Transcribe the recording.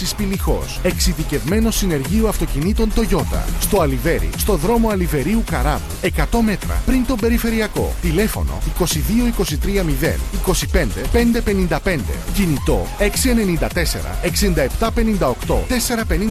Services Πηλιχώς. Εξειδικευμένο συνεργείο αυτοκινήτων Toyota. Στο Αλιβέρι, στο δρόμο Αλιβερίου Καράβου. 100 μέτρα πριν τον περιφερειακό. Τηλέφωνο 22 23 0 25 555. Κινητό 694 67 58 450.